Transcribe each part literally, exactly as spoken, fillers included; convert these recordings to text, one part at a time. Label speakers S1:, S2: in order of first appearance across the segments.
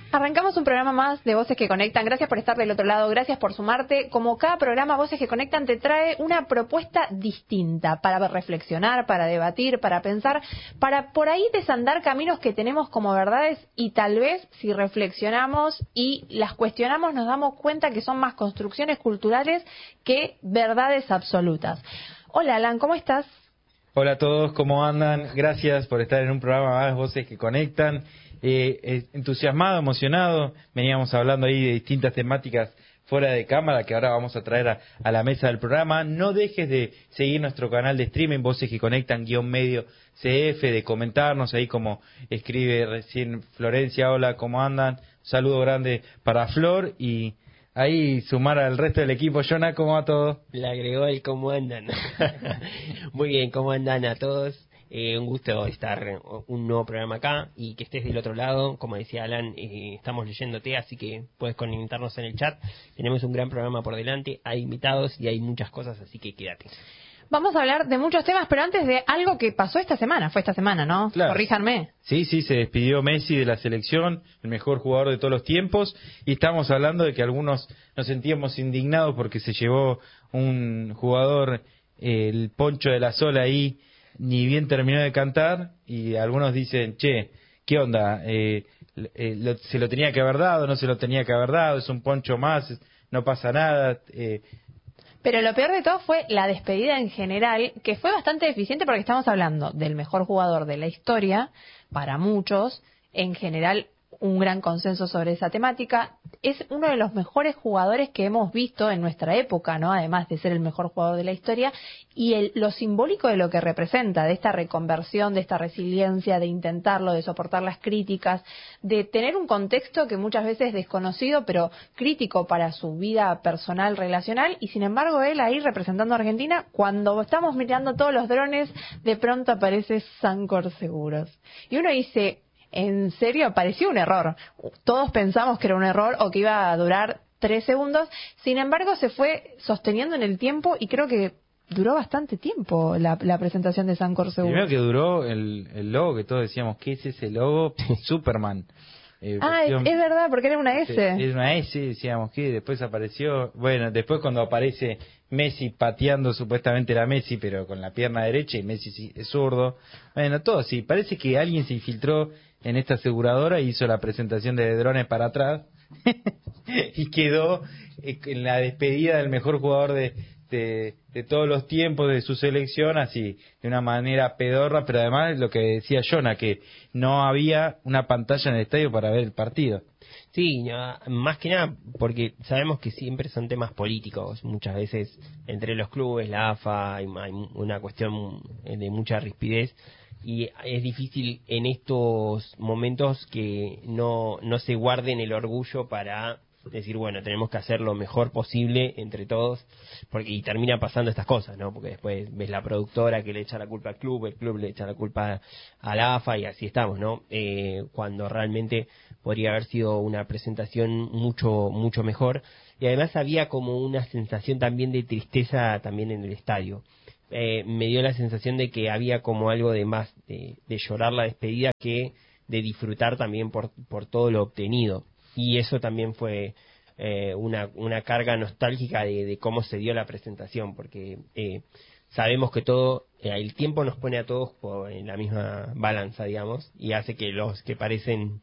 S1: Arrancamos un programa más de Voces que Conectan. Gracias por estar del otro lado, gracias por sumarte. Como cada programa, Voces que Conectan te trae una propuesta distinta para reflexionar, para debatir, para pensar, para por ahí desandar caminos que tenemos como verdades y tal vez si reflexionamos y las cuestionamos nos damos cuenta que son más construcciones culturales que verdades absolutas. Hola Alan, ¿cómo estás?
S2: Hola a todos, ¿cómo andan? Gracias por estar en un programa más, Voces que Conectan. Eh, entusiasmado, emocionado, veníamos hablando ahí de distintas temáticas fuera de cámara que ahora vamos a traer a, a la mesa del programa. No dejes de seguir nuestro canal de streaming, Voces que Conectan, guión medio C F, de comentarnos ahí como escribe recién Florencia, hola, ¿cómo andan? Un saludo grande para Flor y ahí sumar al resto del equipo. Jonah, ¿cómo va todo?
S3: Le agregó el cómo andan. Muy bien, ¿cómo andan a todos? Eh, un gusto estar en un nuevo programa acá y que estés del otro lado. Como decía Alan, eh, estamos leyéndote, así que puedes conectarnos en el chat. Tenemos un gran programa por delante, hay invitados y hay muchas cosas, así que quédate.
S1: Vamos a hablar de muchos temas, pero antes de algo que pasó esta semana. Fue esta semana, ¿no?
S2: Claro.
S1: Corríjanme.
S2: Sí, sí, se despidió Messi de la selección, el mejor jugador de todos los tiempos, y estamos hablando de que algunos nos sentíamos indignados porque se llevó un jugador, eh, el Poncho de la Sola ahí, ni bien terminó de cantar, y algunos dicen, che, ¿qué onda? Eh, eh, lo, ¿Se lo tenía que haber dado? ¿No se lo tenía que haber dado? Es un Poncho más, no pasa nada. Eh,
S1: Pero lo peor de todo fue la despedida en general, que fue bastante deficiente porque estamos hablando del mejor jugador de la historia, para muchos, en general un gran consenso sobre esa temática. Es uno de los mejores jugadores que hemos visto en nuestra época, ¿no? Además de ser el mejor jugador de la historia, y el, lo simbólico de lo que representa, de esta reconversión, de esta resiliencia, de intentarlo, de soportar las críticas, de tener un contexto que muchas veces es desconocido, pero crítico para su vida personal, relacional, y sin embargo él ahí representando a Argentina, cuando estamos mirando todos los drones, de pronto aparece Sancor Seguros. Y uno dice, ¿en serio? Pareció un error. Todos pensamos que era un error o que iba a durar tres segundos. Sin embargo, se fue sosteniendo en el tiempo y creo que duró bastante tiempo la, la presentación de Sancor Seguros.
S2: Primero que duró el, el logo, que todos decíamos, ¿qué es ese logo? Superman.
S1: Eh, ah, es, es verdad, porque era una S.
S2: Es una S, decíamos que después apareció, bueno, después cuando aparece Messi pateando supuestamente era Messi, pero con la pierna derecha y Messi es zurdo. Bueno, todo así. Parece que alguien se infiltró en esta aseguradora y hizo la presentación de drones para atrás y quedó en la despedida del mejor jugador de, de, de todos los tiempos de su selección, así, de una manera pedorra, pero además lo que decía Jonah, que no había una pantalla en el estadio para ver el partido.
S3: Sí, más que nada porque sabemos que siempre son temas políticos, muchas veces entre los clubes, la A F A, hay, hay una cuestión de mucha rispidez y es difícil en estos momentos que no, no se guarden el orgullo para decir, bueno, tenemos que hacer lo mejor posible entre todos, porque y termina pasando estas cosas, ¿no? Porque después ves la productora que le echa la culpa al club, el club le echa la culpa a la A F A y así estamos, ¿no? Eh, cuando realmente podría haber sido una presentación mucho mucho mejor y además había como una sensación también de tristeza también en el estadio. Eh, me dio la sensación de que había como algo de más de, de llorar la despedida que de disfrutar también por, por todo lo obtenido. Y eso también fue eh, una, una carga nostálgica de, de cómo se dio la presentación, porque eh, sabemos que todo, eh, el tiempo nos pone a todos por, en la misma balanza, digamos, y hace que los que parecen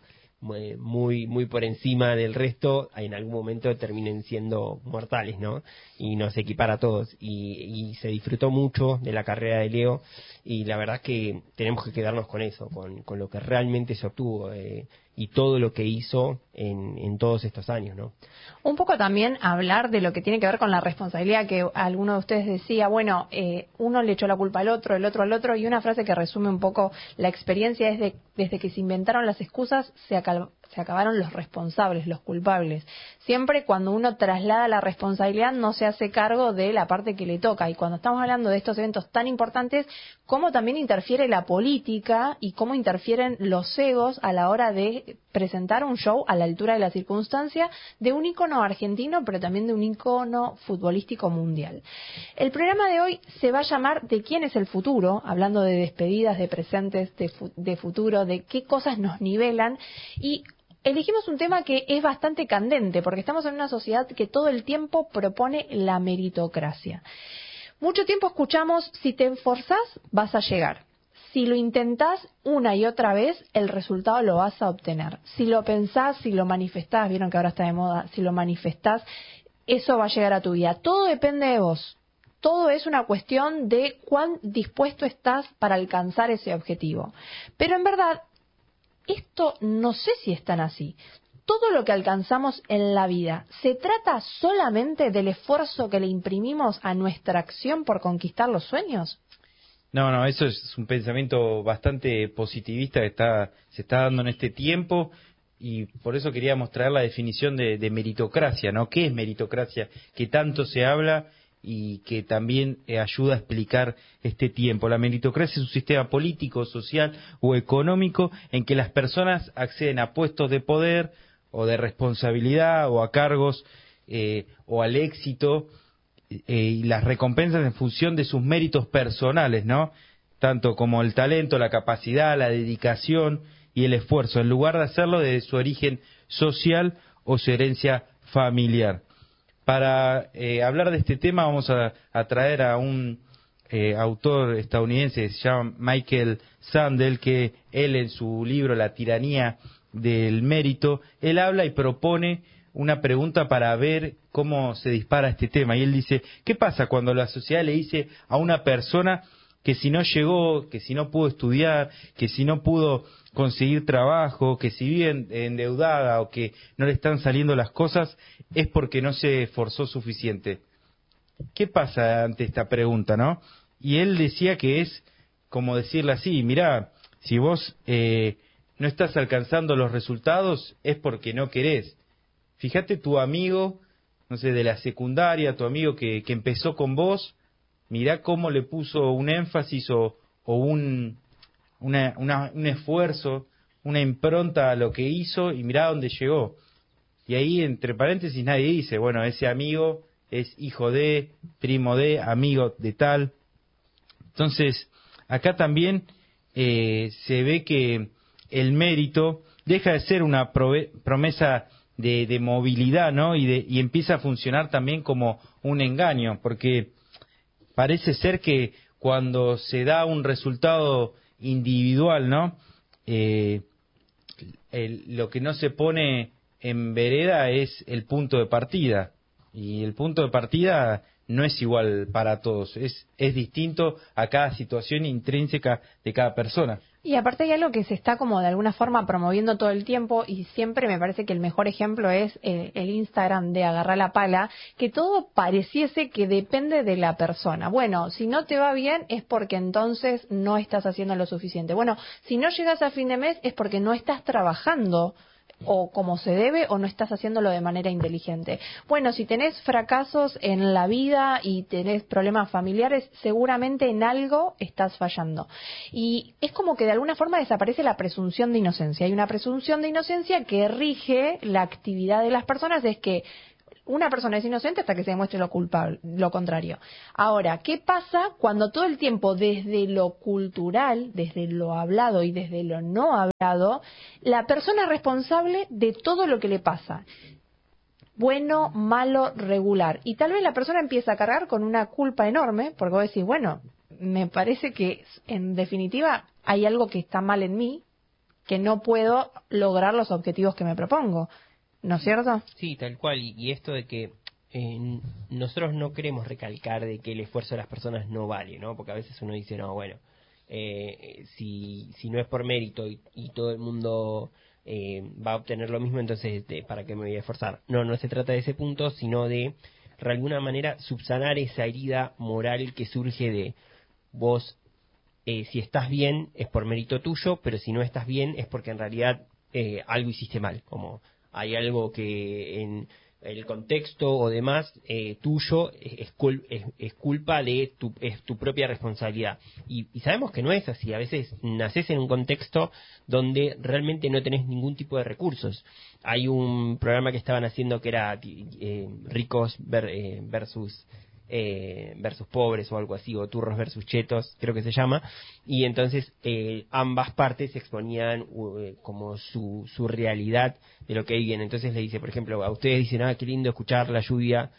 S3: muy muy por encima del resto en algún momento terminen siendo mortales, ¿no? Y nos equipara a todos y, y se disfrutó mucho de la carrera de Leo y la verdad es que tenemos que quedarnos con eso, con, con lo que realmente se obtuvo eh, y todo lo que hizo en, en todos estos años, ¿no?
S1: Un poco también hablar de lo que tiene que ver con la responsabilidad, que alguno de ustedes decía, bueno, eh, uno le echó la culpa al otro, el otro al otro, y una frase que resume un poco la experiencia es de, desde que se inventaron las excusas, se, acal- se acabaron los responsables, los culpables. Siempre cuando uno traslada la responsabilidad no se hace cargo de la parte que le toca, y cuando estamos hablando de estos eventos tan importantes, cómo también interfiere la política y cómo interfieren los egos a la hora de presentar un show a la altura de la circunstancia de un ícono argentino, pero también de un ícono futbolístico mundial. El programa de hoy se va a llamar ¿De quién es el futuro? Hablando de despedidas, de presentes, de, fu- de futuro, de qué cosas nos nivelan, y elegimos un tema que es bastante candente, porque estamos en una sociedad que todo el tiempo propone la meritocracia. Mucho tiempo escuchamos, si te esforzás, vas a llegar. Si lo intentás una y otra vez, el resultado lo vas a obtener. Si lo pensás, si lo manifestás, vieron que ahora está de moda, si lo manifestás, eso va a llegar a tu vida. Todo depende de vos. Todo es una cuestión de cuán dispuesto estás para alcanzar ese objetivo. Pero en verdad, esto no sé si es tan así. Todo lo que alcanzamos en la vida, ¿se trata solamente del esfuerzo que le imprimimos a nuestra acción por conquistar los sueños?
S2: No, no, eso es un pensamiento bastante positivista que está, se está dando en este tiempo, y por eso queríamos traer la definición de, de meritocracia, ¿no? ¿Qué es meritocracia? Que tanto se habla y que también eh, ayuda a explicar este tiempo. La meritocracia es un sistema político, social o económico en que las personas acceden a puestos de poder o de responsabilidad o a cargos eh, o al éxito, eh, y las recompensas en función de sus méritos personales, ¿no? Tanto como el talento, la capacidad, la dedicación y el esfuerzo, en lugar de hacerlo desde su origen social o su herencia familiar. Para eh, hablar de este tema vamos a, a traer a un eh, autor estadounidense que se llama Michael Sandel, que él en su libro La tiranía del mérito, él habla y propone una pregunta para ver cómo se dispara este tema. Y él dice, ¿qué pasa cuando la sociedad le dice a una persona que si no llegó, que si no pudo estudiar, que si no pudo conseguir trabajo, que si vive endeudada o que no le están saliendo las cosas, es porque no se esforzó suficiente? ¿Qué pasa ante esta pregunta, no? Y él decía que es como decirle así, mirá, si vos eh, no estás alcanzando los resultados, es porque no querés. Fíjate tu amigo, no sé, de la secundaria, tu amigo que, que empezó con vos, mirá cómo le puso un énfasis o, o un, una, una, un esfuerzo, una impronta a lo que hizo, y mirá dónde llegó. Y ahí, entre paréntesis, nadie dice, bueno, ese amigo es hijo de, primo de, amigo de tal. Entonces, acá también eh, se ve que el mérito deja de ser una prove- promesa de, de movilidad, ¿no? Y, de, y empieza a funcionar también como un engaño, porque parece ser que cuando se da un resultado individual, ¿no? Eh, el, lo que no se pone en vereda es el punto de partida, y el punto de partida no es igual para todos, es, es distinto a cada situación intrínseca de cada persona.
S1: Y aparte hay algo que se está como de alguna forma promoviendo todo el tiempo, y siempre me parece que el mejor ejemplo es el, el Instagram de agarrar la pala, que todo pareciese que depende de la persona. Bueno, si no te va bien es porque entonces no estás haciendo lo suficiente. Bueno, si no llegas a fin de mes es porque no estás trabajando o como se debe, o no estás haciéndolo de manera inteligente. Bueno, si tenés fracasos en la vida y tenés problemas familiares, seguramente en algo estás fallando. Y es como que de alguna forma desaparece la presunción de inocencia. Hay una presunción de inocencia que rige la actividad de las personas, es que una persona es inocente hasta que se demuestre lo culpable, lo contrario. Ahora, ¿qué pasa cuando todo el tiempo desde lo cultural, desde lo hablado y desde lo no hablado, la persona es responsable de todo lo que le pasa? Bueno, malo, regular. Y tal vez la persona empieza a cargar con una culpa enorme, porque vos decís, bueno, me parece que en definitiva hay algo que está mal en mí, que no puedo lograr los objetivos que me propongo. ¿No es cierto?
S3: Sí, tal cual. Y, y esto de que eh, nosotros no queremos recalcar de que el esfuerzo de las personas no vale, ¿no? Porque a veces uno dice, no, bueno, eh, si, si no es por mérito y, y todo el mundo eh, va a obtener lo mismo, entonces, de, ¿para qué me voy a esforzar? No, no se trata de ese punto, sino de, de alguna manera, subsanar esa herida moral que surge de vos, eh, si estás bien es por mérito tuyo, pero si no estás bien es porque en realidad eh, algo hiciste mal, como hay algo que en el contexto o demás eh, tuyo es, cul- es, es culpa de tu, es tu propia responsabilidad. Y, y sabemos que no es así. A veces naces en un contexto donde realmente no tenés ningún tipo de recursos. Hay un programa que estaban haciendo que era eh, ricos ver, eh, versus eh, versus pobres o algo así, o turros versus chetos, creo que se llama, y entonces eh, ambas partes exponían uh, como su, su realidad de lo que viven. Entonces le dice, por ejemplo, a ustedes dicen, ah, qué lindo escuchar la lluvia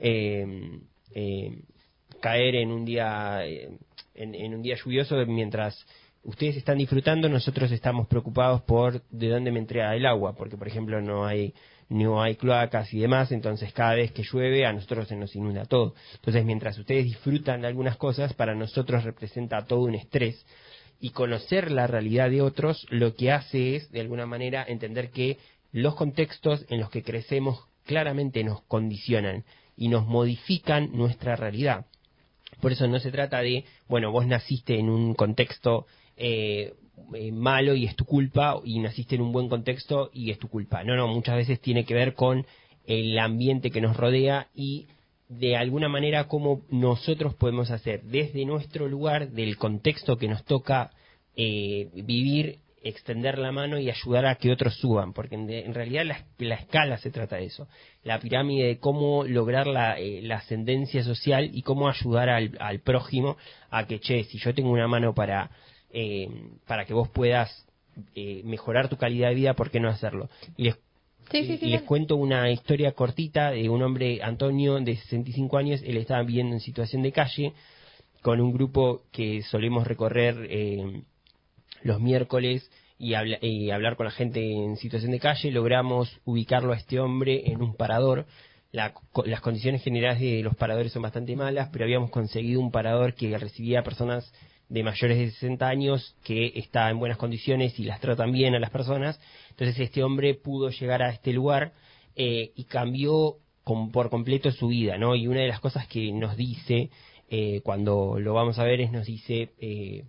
S3: eh, eh, caer en un día eh, en, en un día lluvioso, mientras ustedes están disfrutando, nosotros estamos preocupados por de dónde me entra el agua, porque por ejemplo no hay no hay cloacas y demás, entonces cada vez que llueve a nosotros se nos inunda todo. Entonces mientras ustedes disfrutan de algunas cosas, para nosotros representa todo un estrés, y conocer la realidad de otros lo que hace es de alguna manera entender que los contextos en los que crecemos claramente nos condicionan y nos modifican nuestra realidad. Por eso no se trata de, bueno, vos naciste en un contexto eh, eh, malo y es tu culpa, y naciste en un buen contexto y es tu culpa. No, no, muchas veces tiene que ver con el ambiente que nos rodea y de alguna manera cómo nosotros podemos hacer desde nuestro lugar, del contexto que nos toca eh, vivir, extender la mano y ayudar a que otros suban, porque en, en realidad la, la escala se trata de eso, la pirámide de cómo lograr la, eh, la ascendencia social y cómo ayudar al, al prójimo a que, che, si yo tengo una mano para eh, para que vos puedas eh, mejorar tu calidad de vida, ¿por qué no hacerlo? Y les,
S1: sí, sí, sí,
S3: les
S1: sí.
S3: cuento una historia cortita de un hombre, Antonio, de sesenta y cinco años. Él estaba viviendo en situación de calle con un grupo que solemos recorrer eh, los miércoles y, habla, y hablar con la gente en situación de calle. Logramos ubicarlo a este hombre en un parador. La, las condiciones generales de los paradores son bastante malas, pero habíamos conseguido un parador que recibía a personas de mayores de sesenta años, que está en buenas condiciones y las tratan bien a las personas. Entonces este hombre pudo llegar a este lugar eh, y cambió con, por completo su vida, ¿no? Y una de las cosas que nos dice eh, cuando lo vamos a ver es, nos dice... Eh,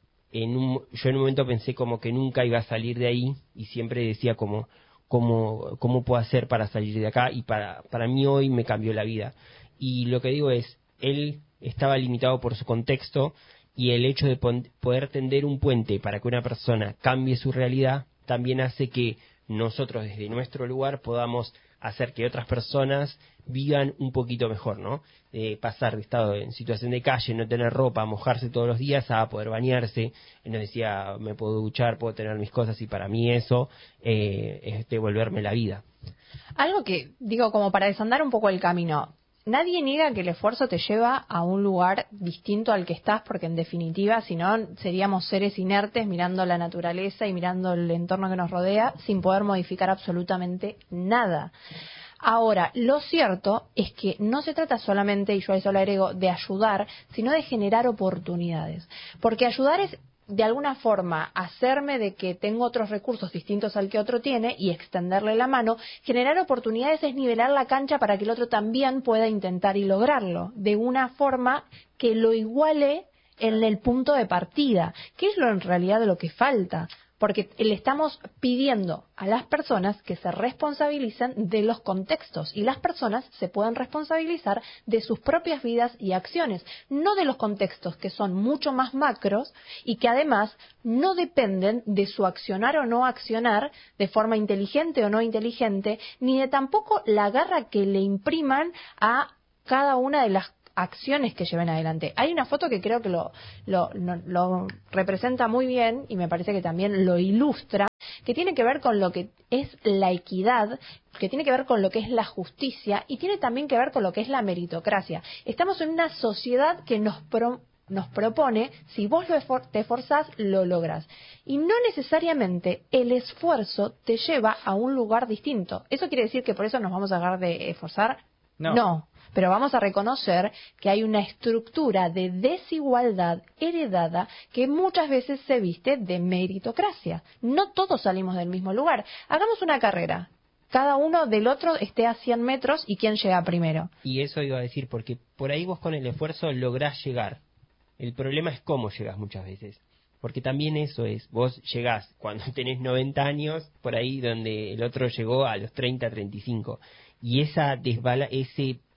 S3: En un, yo en un momento pensé como que nunca iba a salir de ahí, y siempre decía como cómo, cómo puedo hacer para salir de acá, y para, para mí hoy me cambió la vida. Y lo que digo es, él estaba limitado por su contexto, y el hecho de pon, poder tender un puente para que una persona cambie su realidad también hace que nosotros desde nuestro lugar podamos hacer que otras personas vivan un poquito mejor, ¿no? Eh, pasar de estado en situación de calle, no tener ropa, mojarse todos los días, a poder bañarse. Él nos decía, me puedo duchar, puedo tener mis cosas, y para mí eso eh, es devolverme la vida.
S1: Algo que, digo, como para desandar un poco el camino, nadie niega que el esfuerzo te lleva a un lugar distinto al que estás, porque en definitiva, si no, seríamos seres inertes mirando la naturaleza y mirando el entorno que nos rodea sin poder modificar absolutamente nada. Ahora, lo cierto es que no se trata solamente, y yo a eso le agrego, de ayudar, sino de generar oportunidades. Porque ayudar es, de alguna forma, hacerme de que tengo otros recursos distintos al que otro tiene y extenderle la mano. Generar oportunidades es nivelar la cancha para que el otro también pueda intentar y lograrlo, de una forma que lo iguale en el punto de partida, que es lo en realidad de lo que falta. Porque le estamos pidiendo a las personas que se responsabilicen de los contextos, y las personas se pueden responsabilizar de sus propias vidas y acciones, no de los contextos que son mucho más macros y que además no dependen de su accionar o no accionar de forma inteligente o no inteligente, ni de tampoco la garra que le impriman a cada una de las acciones que lleven adelante. Hay una foto que creo que lo, lo, lo, lo representa muy bien, y me parece que también lo ilustra, que tiene que ver con lo que es la equidad, que tiene que ver con lo que es la justicia, y tiene también que ver con lo que es la meritocracia. Estamos en una sociedad que nos pro, nos propone, si vos lo esfor- te esforzás, lo logras. Y no necesariamente el esfuerzo te lleva a un lugar distinto. ¿Eso quiere decir que por eso nos vamos a dejar de esforzar?
S2: No.
S1: No. Pero vamos a reconocer que hay una estructura de desigualdad heredada que muchas veces se viste de meritocracia. No todos salimos del mismo lugar. Hagamos una carrera. Cada uno del otro esté a cien metros y quién llega primero.
S3: Y eso iba a decir, porque por ahí vos con el esfuerzo lográs llegar. El problema es cómo llegas muchas veces. Porque también eso es, vos llegás cuando tenés noventa años, por ahí donde el otro llegó a los treinta, treinta y cinco. Y esa desbala, ese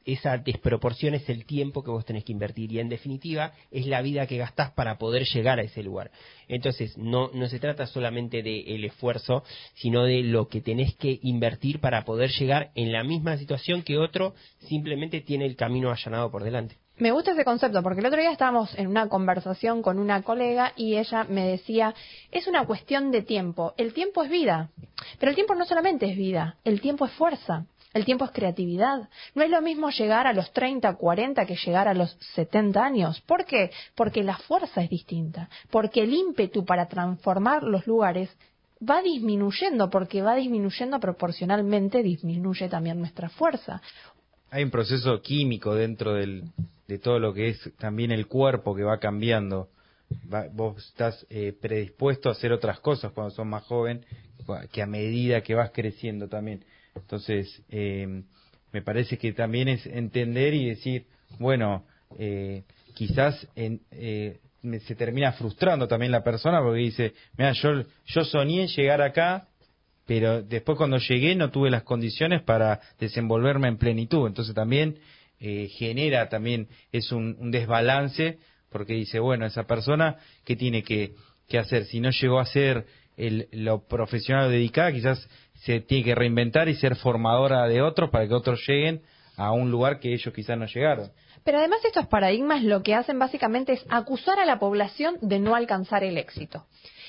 S3: esa desproporción es el tiempo que vos tenés que invertir y en definitiva es la vida que gastás para poder llegar a ese lugar. Entonces no, no se trata solamente del esfuerzo, sino de lo que tenés que invertir para poder llegar en la misma situación que otro simplemente tiene el camino allanado por delante.
S1: Me gusta ese concepto porque el otro día estábamos en una conversación con una colega y ella me decía, es una cuestión de tiempo, el tiempo es vida, pero el tiempo no solamente es vida, el tiempo es fuerza, el tiempo es creatividad. No es lo mismo llegar a los treinta, cuarenta que llegar a los setenta años. ¿Por qué? Porque la fuerza es distinta, porque el ímpetu para transformar los lugares va disminuyendo, porque va disminuyendo proporcionalmente, disminuye también nuestra fuerza.
S2: Hay un proceso químico dentro del, de todo lo que es también el cuerpo que va cambiando. Va, vos estás eh, predispuesto a hacer otras cosas cuando sos más joven que a medida que vas creciendo también. Entonces, eh, me parece que también es entender y decir, bueno, eh, quizás en, eh, me, se termina frustrando también la persona porque dice, mira, yo, yo soñé llegar acá, pero después cuando llegué no tuve las condiciones para desenvolverme en plenitud. Entonces también eh, genera, también es un, un desbalance, porque dice, bueno, esa persona, ¿qué tiene que, que hacer? Si no llegó a ser el, lo profesional dedicada, quizás se tiene que reinventar y ser formadora de otros para que otros lleguen a un lugar que ellos quizás no llegaron.
S1: Pero además estos paradigmas lo que hacen básicamente es acusar a la población de no alcanzar el éxito.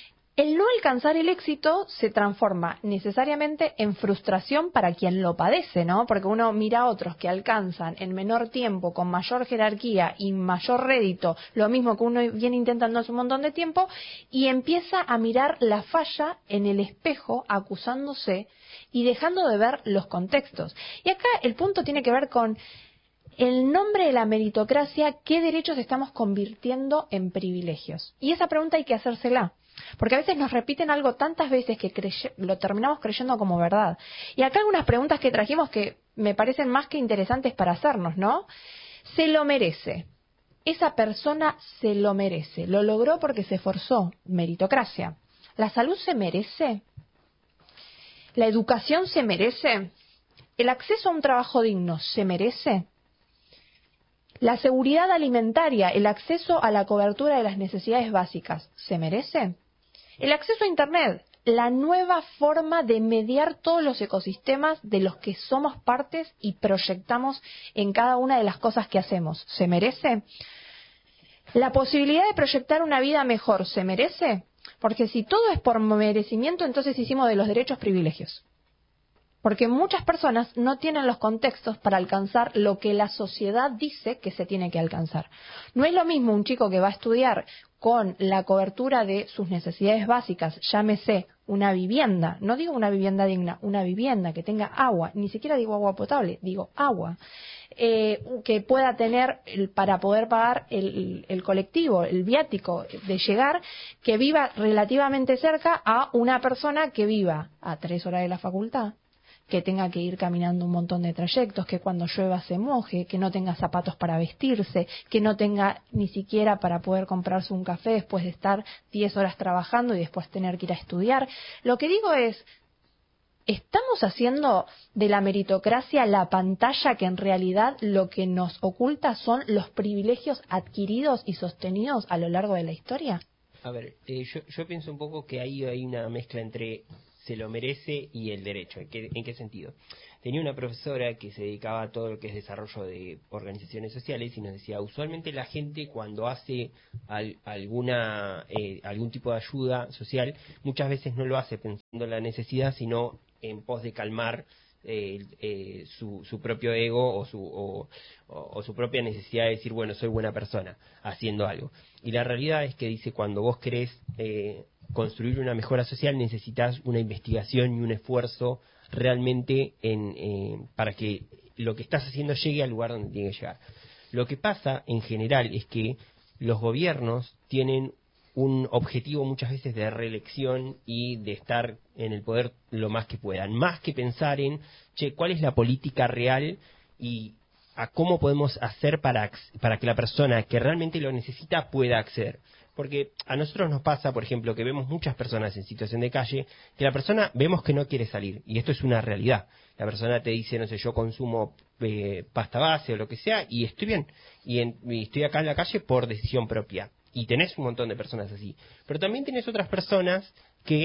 S1: El no alcanzar el éxito se transforma necesariamente en frustración para quien lo padece, ¿no? Porque uno mira a otros que alcanzan en menor tiempo, con mayor jerarquía y mayor rédito, lo mismo que uno viene intentando hace un montón de tiempo, y empieza a mirar la falla en el espejo, acusándose y dejando de ver los contextos. Y acá el punto tiene que ver con el nombre de la meritocracia, ¿qué derechos estamos convirtiendo en privilegios? Y esa pregunta hay que hacérsela. Porque a veces nos repiten algo tantas veces que creye, lo terminamos creyendo como verdad. Y acá algunas preguntas que trajimos que me parecen más que interesantes para hacernos, ¿no? ¿Se lo merece? Esa persona se lo merece. Lo logró porque se esforzó. Meritocracia. ¿La salud se merece? ¿La educación se merece? ¿El acceso a un trabajo digno se merece? ¿La seguridad alimentaria, el acceso a la cobertura de las necesidades básicas, se merece? El acceso a Internet, la nueva forma de mediar todos los ecosistemas de los que somos partes y proyectamos en cada una de las cosas que hacemos, ¿se merece? ¿La posibilidad de proyectar una vida mejor, se merece? Porque si todo es por merecimiento, entonces hicimos de los derechos privilegios. Porque muchas personas no tienen los contextos para alcanzar lo que la sociedad dice que se tiene que alcanzar. No es lo mismo un chico que va a estudiar con la cobertura de sus necesidades básicas, llámese una vivienda, no digo una vivienda digna, una vivienda que tenga agua, ni siquiera digo agua potable, digo agua, eh, que pueda tener el, para poder pagar el, el colectivo, el viático de llegar, que viva relativamente cerca a una persona que viva a tres horas de la facultad, que tenga que ir caminando un montón de trayectos, que cuando llueva se moje, que no tenga zapatos para vestirse, que no tenga ni siquiera para poder comprarse un café después de estar diez horas trabajando y después tener que ir a estudiar. Lo que digo es, ¿estamos haciendo de la meritocracia la pantalla que en realidad lo que nos oculta son los privilegios adquiridos y sostenidos a lo largo de la historia?
S3: A ver, eh, yo, yo pienso un poco que ahí hay una mezcla entre se lo merece y el derecho. ¿En qué, en qué sentido? Tenía una profesora que se dedicaba a todo lo que es desarrollo de organizaciones sociales y nos decía, usualmente la gente cuando hace al, alguna eh, algún tipo de ayuda social, muchas veces no lo hace pensando en la necesidad, sino en pos de calmar eh, eh, su, su propio ego o su, o, o, o su propia necesidad de decir, bueno, soy buena persona haciendo algo. Y la realidad es que dice, cuando vos querés eh, construir una mejora social, necesitas una investigación y un esfuerzo realmente en, eh, para que lo que estás haciendo llegue al lugar donde tiene que llegar. Lo que pasa en general es que los gobiernos tienen un objetivo muchas veces de reelección y de estar en el poder lo más que puedan, más que pensar en, che, ¿cuál es la política real y a cómo podemos hacer para, para que la persona que realmente lo necesita pueda acceder? Porque a nosotros nos pasa, por ejemplo, que vemos muchas personas en situación de calle, que la persona vemos que no quiere salir, y esto es una realidad. la persona te dice, no sé, yo consumo eh, pasta base o lo que sea, y estoy bien, y, en, y estoy acá en la calle por decisión propia. Y tenés un montón de personas así. Pero también tenés otras personas